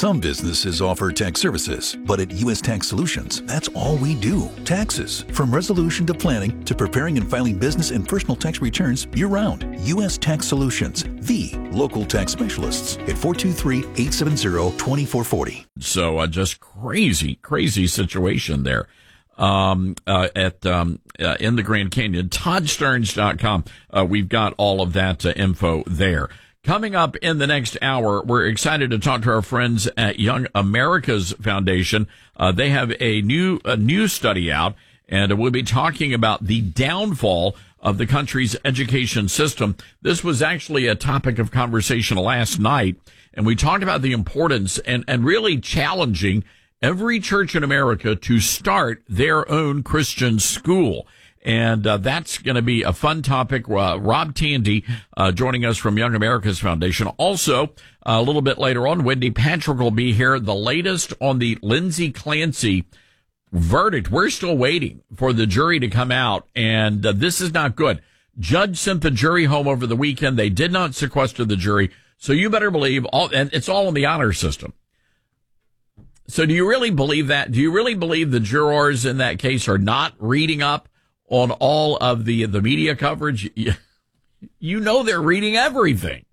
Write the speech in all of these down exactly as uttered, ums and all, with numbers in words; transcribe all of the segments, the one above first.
Some businesses offer tax services, but at U S Tax Solutions, that's all we do. Taxes. From resolution to planning to preparing and filing business and personal tax returns year-round. U S Tax Solutions, the local tax specialists at four two three, eight seven zero, two four four zero. So uh, just crazy, crazy situation there um, uh, at um, uh, in the Grand Canyon. Todd Stearns dot com. Uh, we've got all of that uh, info there. Coming up in the next hour, we're excited to talk to our friends at Young America's Foundation. Uh, they have a new a new study out, and we'll be talking about the downfall of the country's education system. This was actually a topic of conversation last night, and we talked about the importance and, and really challenging every church in America to start their own Christian school. And uh, that's going to be a fun topic. Uh, Rob Tandy uh, joining us from Young America's Foundation. Also, uh, a little bit later on, Wendy Patrick will be here. The latest on the Lindsay Clancy verdict. We're still waiting for the jury to come out, and uh, this is not good. Judge sent the jury home over the weekend. They did not sequester the jury. So you better believe all, and it's all in the honor system. So do you really believe that? Do you really believe the jurors in that case are not reading up on all of the the media coverage? You know they're reading everything.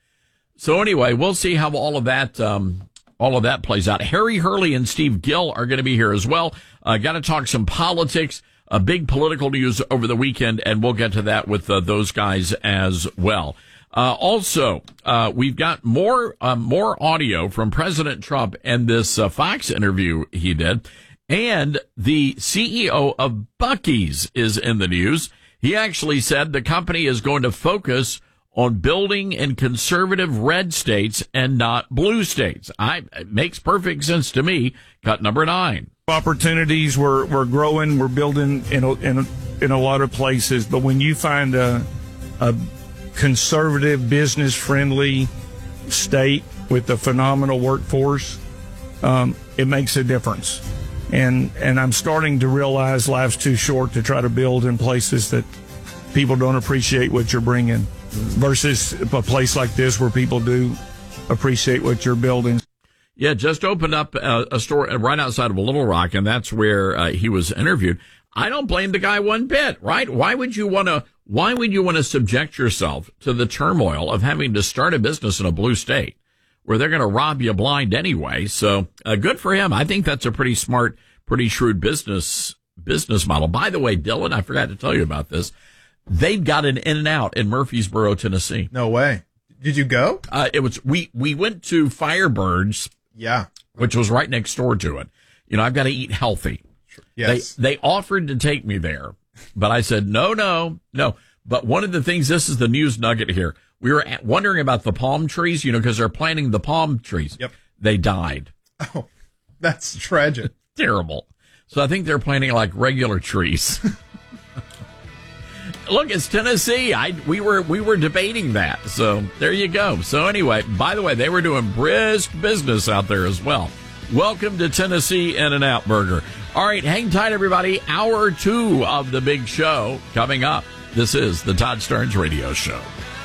So anyway, we'll see how all of that um, all of that plays out. Harry Hurley and Steve Gill are going to be here as well. Uh, got to talk some politics, a uh, big political news over the weekend, and we'll get to that with uh, those guys as well. Uh, also, uh, we've got more uh, more audio from President Trump and this uh, Fox interview he did. And the C E O of Buc-ee's is in the news. He actually said the company is going to focus on building in conservative red states and not blue states. I, it makes perfect sense to me. Cut number nine. Opportunities, we're, we're growing, we're building in a, in, a, in a lot of places. But when you find a, a conservative, business-friendly state with a phenomenal workforce, um, it makes a difference. And and I'm starting to realize life's too short to try to build in places that people don't appreciate what you're bringing versus a place like this where people do appreciate what you're building. Yeah, just opened up a, a store right outside of Little Rock, and that's where uh, he was interviewed. I don't blame the guy one bit, right? Why would you want to? Why would you want to subject yourself to the turmoil of having to start a business in a blue state where they're going to rob you blind anyway? So uh, good for him. I think that's a pretty smart, pretty shrewd business business model. By the way, Dylan, I forgot to tell you about this. They've got an In-N-Out in Murfreesboro, Tennessee. No way. Did you go? Uh, it was we we went to Firebirds, yeah, which was right next door to it. You know, I've got to eat healthy. Yes. They they offered to take me there, but I said no, no, no. But one of the things, this is the news nugget here. We were at, wondering about the palm trees, you know, because they're planting the palm trees. Yep. They died. Oh, that's tragic. Terrible. So I think they're planting like regular trees. Look, it's Tennessee. I we were we were debating that. So there you go. So anyway, by the way, they were doing brisk business out there as well. Welcome to Tennessee In-N-Out Burger. All right, hang tight, everybody. Hour two of the big show coming up. This is the Todd Stearns Radio Show.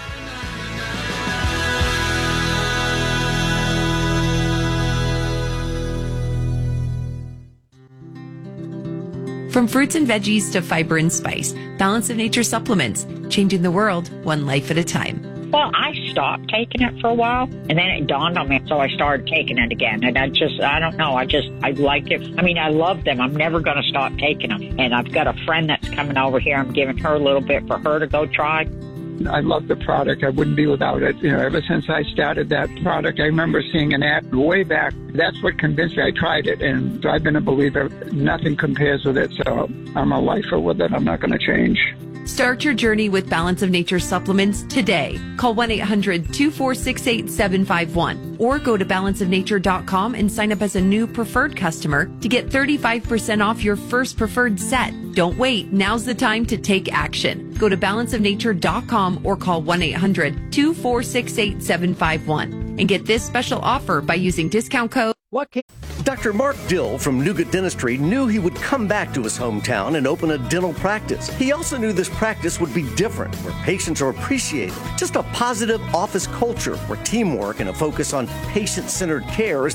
From fruits and veggies to fiber and spice, Balance of Nature supplements, changing the world one life at a time. Well, I stopped taking it for a while, and then it dawned on me, so I started taking it again. And I just, I don't know, I just, I like it. I mean, I love them. I'm never going to stop taking them. And I've got a friend that's coming over here. I'm giving her a little bit for her to go try. I love the product. I wouldn't be without it. You know, ever since I started that product, I remember seeing an ad way back. That's what convinced me. I tried it, and I've been a believer. Nothing compares with it, so I'm a lifer with it. I'm not going to change. Start your journey with Balance of Nature supplements today. Call one eight hundred, two four six, eight seven five one or go to balance of nature dot com and sign up as a new preferred customer to get thirty-five percent off your first preferred set. Don't wait. Now's the time to take action. Go to balance of nature dot com or call one eight hundred, two four six, eight seven five one and get this special offer by using discount code. What can- Doctor Mark Dill from Nougat Dentistry knew he would come back to his hometown and open a dental practice. He also knew this practice would be different, where patients are appreciated. Just a positive office culture where teamwork and a focus on patient-centered care is